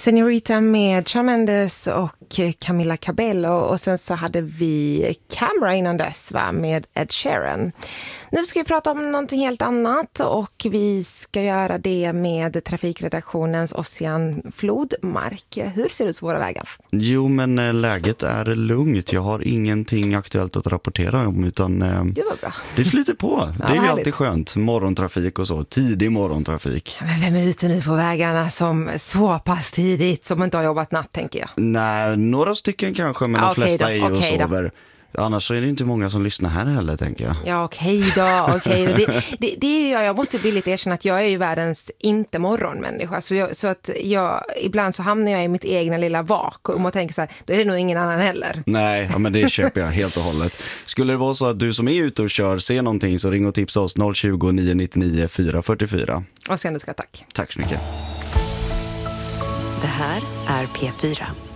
Senorita med Shawn Mendes och Camila Cabello, och sen så hade vi Camera innan dess med Ed Sheeran. Nu ska vi prata om någonting helt annat, och vi ska göra det med trafikredaktionens Ossian Flodmark. Hur ser det ut på våra vägar? Jo, men läget är lugnt. Jag har ingenting aktuellt att rapportera om, utan Det var bra. det flyter på. Ja, det är ju härligt. alltid skönt. Morgontrafik och så. Tidig morgontrafik. Men vem är ute nu på vägarna som så pass tidigt som inte har jobbat natt, tänker jag? Nej, några stycken kanske, men de Okej flesta då, är ju och okej då. sover. Annars så är det inte många som lyssnar här heller, tänker jag. Ja, okej då. Det är ju jag måste villigt erkänna att jag är ju världens inte morgonmänniska. Så att jag, ibland så hamnar jag i mitt egna lilla vakuum och tänker så här, då är det nog ingen annan heller. Nej, ja, men det köper jag helt och hållet. Skulle det vara så att du som är ute och kör ser någonting, så ring och tipsa oss 020 999 444. Och sen du ska tack. Tack så mycket. Det här är P4.